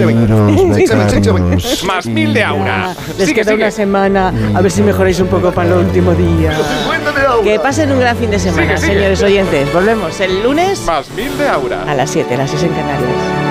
Becados. Más 1000 de Aura. Les Sigue, queda sigue. una semana, a ver si mejoráis un poco para el último día. 50 de Aura. Que pasen un gran fin de semana, Sigue, sigue. señores oyentes. Volvemos el lunes Más 1000 de Aura. a las 7, las 6 en Canarias.